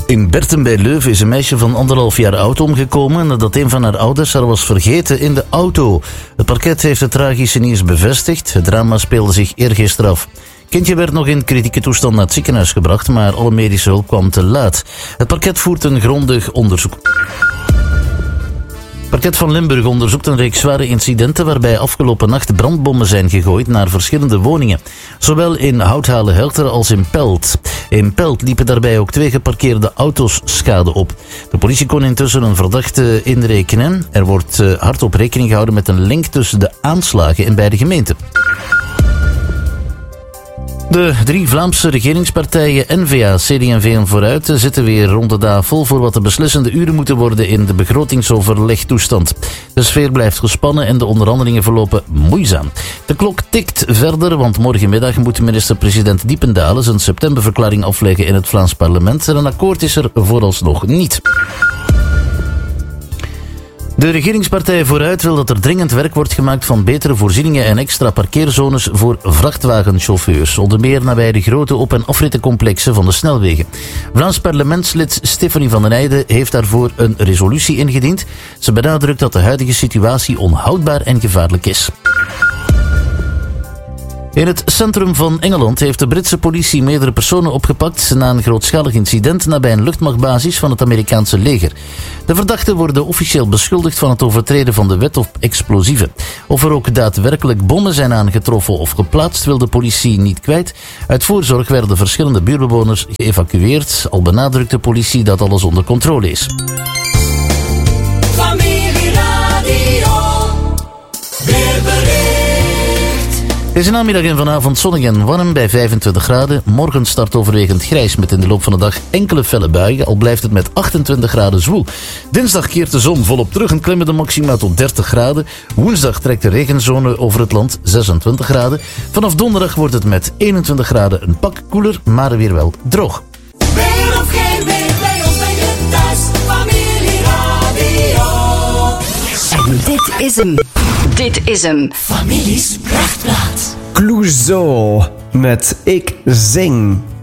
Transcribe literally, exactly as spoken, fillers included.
In Berten bij Leuven is een meisje van anderhalf jaar oud omgekomen nadat een van haar ouders haar was vergeten in de auto. Het parket heeft het tragische nieuws bevestigd. Het drama speelde zich eergisteren af. Kindje werd nog in kritieke toestand naar het ziekenhuis gebracht, maar alle medische hulp kwam te laat. Het parket voert een grondig onderzoek. Het parket van Limburg onderzoekt een reeks zware incidenten waarbij afgelopen nacht brandbommen zijn gegooid naar verschillende woningen. Zowel in Houthalen-Helchter als in Pelt. In Pelt liepen daarbij ook twee geparkeerde auto's schade op. De politie kon intussen een verdachte inrekenen. Er wordt hardop rekening gehouden met een link tussen de aanslagen in beide gemeenten. De drie Vlaamse regeringspartijen N V A, C D en V en Vooruit zitten weer rond de tafel voor wat de beslissende uren moeten worden in de begrotingsoverlegtoestand. De sfeer blijft gespannen en de onderhandelingen verlopen moeizaam. De klok tikt verder, want morgenmiddag moet minister-president Diependalen zijn septemberverklaring afleggen in het Vlaams parlement en een akkoord is er vooralsnog niet. De regeringspartij Vooruit wil dat er dringend werk wordt gemaakt van betere voorzieningen en extra parkeerzones voor vrachtwagenchauffeurs, onder meer nabij de grote op- en afrittencomplexen van de snelwegen. Vlaams parlementslid Stephanie van den Eijden heeft daarvoor een resolutie ingediend. Ze benadrukt dat de huidige situatie onhoudbaar en gevaarlijk is. In het centrum van Engeland heeft de Britse politie meerdere personen opgepakt na een grootschalig incident nabij een luchtmachtbasis van het Amerikaanse leger. De verdachten worden officieel beschuldigd van het overtreden van de wet op explosieven. Of er ook daadwerkelijk bommen zijn aangetroffen of geplaatst, wil de politie niet kwijt. Uit voorzorg werden verschillende buurtbewoners geëvacueerd, al benadrukt de politie dat alles onder controle is. Deze namiddag en vanavond zonnig en warm bij vijfentwintig graden. Morgen start overwegend grijs met in de loop van de dag enkele felle buien, al blijft het met achtentwintig graden zwoel. Dinsdag keert de zon volop terug en klimmen de maxima tot dertig graden. Woensdag trekt de regenzone over het land, zesentwintig graden. Vanaf donderdag wordt het met eenentwintig graden een pak koeler, maar weer wel droog. Weer of geen weer, bij ons ben je thuis, Familie Radio. En dit is hem. Dit is hem. Families Prachtplaat. Clouseau met Ik Zing.